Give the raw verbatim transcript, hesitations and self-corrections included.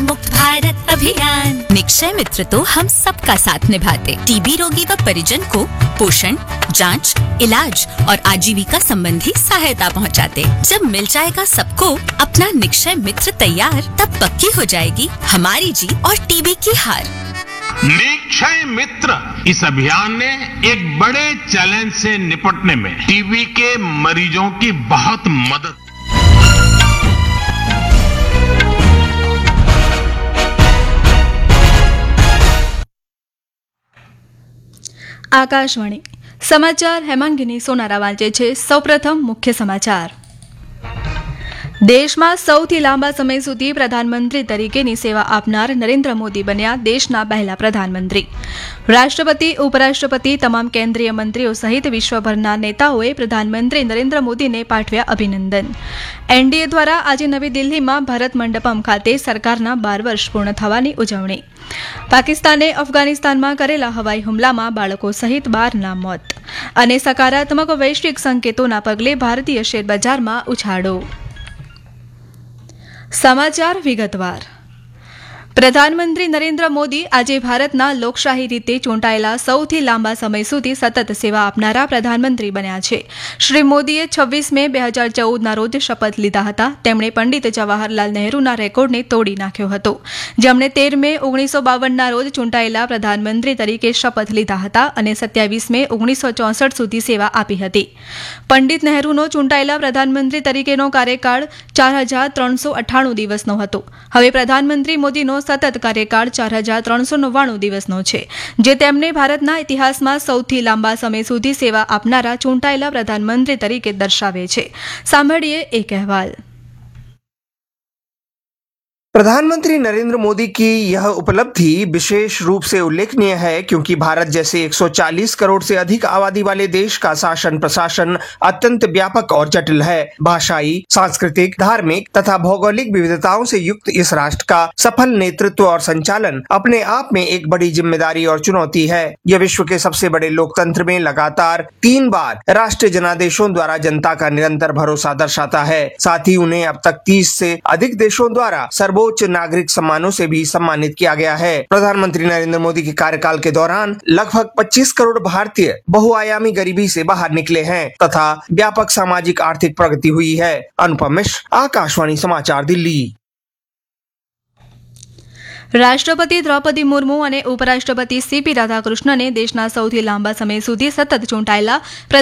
मुक्त भारत अभियान। निक्षय मित्र तो हम सबका साथ निभाते, टीबी रोगी व परिजन को पोषण, जांच, इलाज और आजीविका संबंधी सहायता पहुंचाते। जब मिल जाएगा सबको अपना निक्षय मित्र तैयार, तब पक्की हो जाएगी हमारी जीत और टीबी की हार। निक्षय मित्र इस अभियान ने एक बड़े चैलेंज से निपटने में टीबी के मरीजों की बहुत मदद। આકાશવાણી સમાચાર હેમાંગીની સોનારા વાંચે છે। સૌપ્રથમ મુખ્ય સમાચાર। દેશમાં સૌથી લાંબા સમય સુધી પ્રધાનમંત્રી તરીકેની સેવા આપનાર નરેન્દ્ર મોદી બન્યા દેશના પહેલા પ્રધાનમંત્રી। રાષ્ટ્રપતિ, ઉપરાષ્ટ્રપતિ, તમામ કેન્દ્રીય મંત્રીઓ સહિત વિશ્વભરના નેતાઓએ પ્રધાનમંત્રી નરેન્દ્ર મોદીને પાઠવ્યા અભિનંદન। એનડીએ દ્વારા આજે નવી દિલ્હીમાં ભારત મંડપમ ખાતે સરકારના બાર વર્ષ પૂર્ણ થવાની ઉજવણી। પાકિસ્તાને અફઘાનિસ્તાનમાં કરેલા હવાઈ હુમલામાં બાળકો સહિત બારના મોત અને સકારાત્મક વૈશ્વિક સંકેતોના પગલે ભારતીય શેરબજારમાં ઉછાળો। સમાચાર વિગતવાર। પ્રધાનમંત્રી નરેન્દ્ર મોદી આજે ભારતના લોકશાહી રીતે ચૂંટાયેલા સૌથી લાંબા સમય સુધી સતત સેવા આપનારા પ્રધાનમંત્રી બન્યા છે। શ્રી મોદીએ છવ્વીસ મે બે હજાર ચૌદના રોજ શપથ લીધા હતા। તેમણે પંડિત જવાહરલાલ નહેરુના રેકોર્ડને તોડી નાખ્યો હતો, જેમણે તેર મે ઓગણીસો બાવનના રોજ ચૂંટાયેલા પ્રધાનમંત્રી તરીકે શપથ લીધા હતા અને સત્યાવીસ મે ઓગણીસો ચોસઠ સુધી સેવા આપી હતી। પંડિત નહેરુનો ચૂંટાયેલા પ્રધાનમંત્રી તરીકેનો કાર્યકાળ ચાર હજાર ત્રણસો અઠ્ઠાણું દિવસનો હતો। હવે પ્રધાનમંત્રી મોદીનો સતત કાર્યકાળ ચાર હજાર ત્રણસો નવ્વાણું દિવસનો છે, જે તેમને ભારતના ઇતિહાસમાં સૌથી લાંબા સમય સુધી સેવા આપનારા ચૂંટાયેલા પ્રધાનમંત્રી તરીકે દર્શાવે છે। સાંભળીએ એક અહેવાલ। प्रधानमंत्री नरेंद्र मोदी की यह उपलब्धि विशेष रूप से उल्लेखनीय है क्योंकि भारत जैसे एक सौ चालीस करोड़ से अधिक आबादी वाले देश का शासन प्रशासन अत्यंत व्यापक और जटिल है। भाषाई, सांस्कृतिक, धार्मिक तथा भौगोलिक विविधताओं से युक्त इस राष्ट्र का सफल नेतृत्व और संचालन अपने आप में एक बड़ी जिम्मेदारी और चुनौती है। यह विश्व के सबसे बड़े लोकतंत्र में लगातार तीन बार राष्ट्रीय जनादेशों द्वारा जनता का निरंतर भरोसा दर्शाता है। साथ ही उन्हें अब तक तीस से अधिक देशों द्वारा सर्वोच्च नागरिक सम्मानों से भी सम्मानित किया गया है। प्रधानमंत्री नरेंद्र मोदी के कार्यकाल के दौरान लगभग पच्चीस करोड़ भारतीय बहुआयामी गरीबी से बाहर निकले हैं तथा व्यापक सामाजिक आर्थिक प्रगति हुई है। अनुपम मिश्र, आकाशवाणी समाचार, दिल्ली। રાષ્ટ્રપતિ દ્રૌપદી મુર્મુ અને ઉપરાષ્ટ્રપતિ સીપી રાધાકૃષ્ણને દેશના સૌથી લાંબા સમય સુધી સતત ચૂંટાયેલા